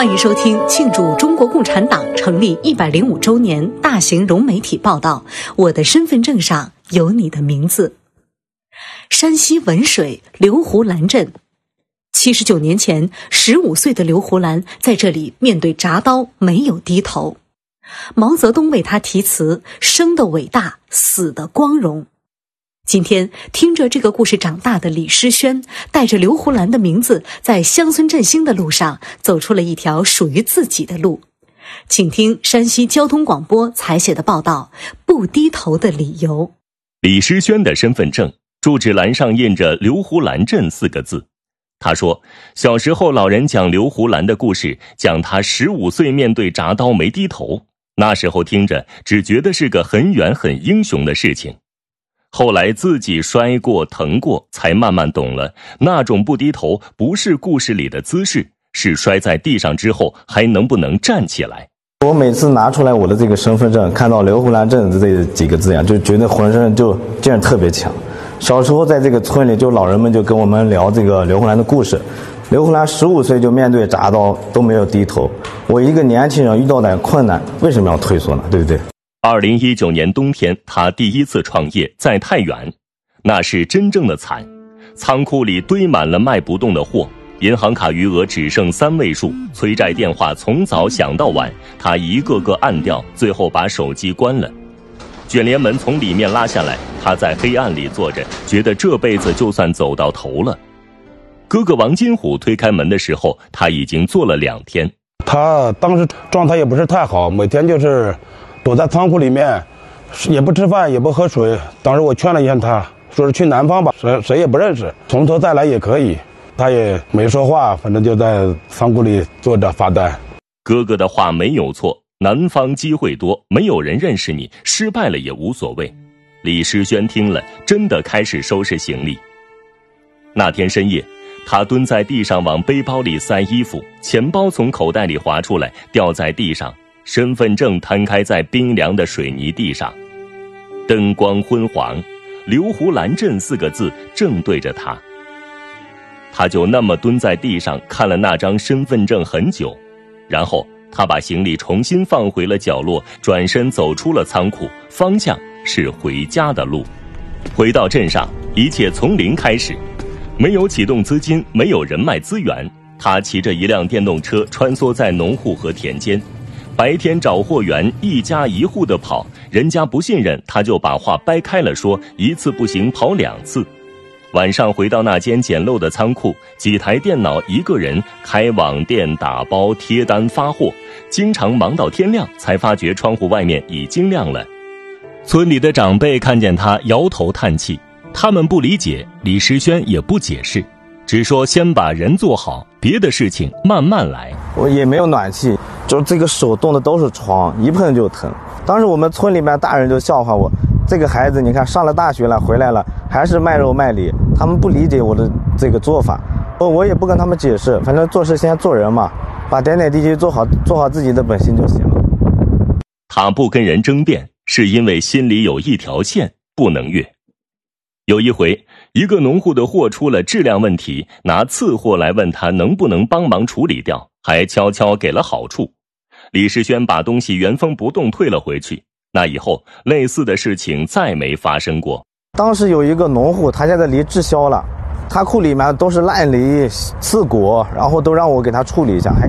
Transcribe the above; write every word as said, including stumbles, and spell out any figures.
欢迎收听庆祝中国共产党成立一百零五周年大型融媒体报道，我的身份证上有你的名字。山西文水刘胡兰镇，七十九年前，十五岁的刘胡兰在这里面对铡刀没有低头。毛泽东为他题词：生的伟大，死的光荣。今天听着这个故事长大的李诗轩，带着刘胡兰的名字，在乡村振兴的路上走出了一条属于自己的路。请听山西交通广播采写的报道：不低头的理由。 李诗轩的身份证住址栏上印着刘胡兰镇四个字。他说，小时候老人讲刘胡兰的故事，讲他十五岁面对铡刀没低头，那时候听着只觉得是个很远很英雄的事情。后来自己摔过疼过，才慢慢懂了，那种不低头不是故事里的姿势，是摔在地上之后还能不能站起来。 我每次拿出来我的这个身份证，看到刘胡兰镇的这几个字呀，就觉得浑身就劲儿特别强。小时候在这个村里，就老人们就跟我们聊这个刘胡兰的故事。刘胡兰十五岁就面对铡刀都没有低头，我一个年轻人遇到点困难，为什么要退缩呢？对不对？ 二零一九年冬天，他第一次创业在太原，那是真正的惨。仓库里堆满了卖不动的货，银行卡余额只剩三位数，催债电话从早响到晚，他一个个按掉，最后把手机关了。卷帘门从里面拉下来，他在黑暗里坐着，觉得这辈子就算走到头了。哥哥王金虎推开门的时候，他已经坐了两天。 他当时状态也不是太好，每天就是躲在仓库里面，也不吃饭也不喝水。当时我劝了一下他，说是去南方吧，谁谁也不认识，从头再来也可以。他也没说话，反正就在仓库里坐着发呆。 哥哥的话没有错，南方机会多，没有人认识你，失败了也无所谓。李诗轩听了，真的开始收拾行李。那天深夜，他蹲在地上往背包里塞衣服，钱包从口袋里滑出来，掉在地上，身份证摊开在冰凉的水泥地上。灯光昏黄，刘胡兰镇四个字正对着他。他就那么蹲在地上看了那张身份证很久，然后他把行李重新放回了角落，转身走出了仓库，方向是回家的路。回到镇上，一切从零开始，没有启动资金，没有人脉资源，他骑着一辆电动车穿梭在农户和田间，白天找货源一家一户的跑，人家不信任他就把话掰开了说，一次不行跑两次。晚上回到那间简陋的仓库，几台电脑，一个人开网店、打包、贴单、发货，经常忙到天亮，才发觉窗户外面已经亮了。村里的长辈看见他摇头叹气，他们不理解，李诗轩也不解释，只说先把人做好，别的事情慢慢来。 我也没有暖气，就是这个手冻的都是疮，一碰就疼。当时我们村里面大人就笑话我，这个孩子你看上了大学了，回来了还是卖肉卖梨，他们不理解我的这个做法，我我也不跟他们解释，反正做事先做人嘛，把点点滴滴做好，做好自己的本心就行了。 他不跟人争辩，是因为心里有一条线不能越。有一回，一个农户的货出了质量问题，拿次货来问他能不能帮忙处理掉，还悄悄给了好处。李诗轩把东西原封不动退了回去，那以后类似的事情再没发生过。 当时有一个农户，他现在梨滞销了，他库里面都是烂梨、刺果，然后都让我给他处理一下，还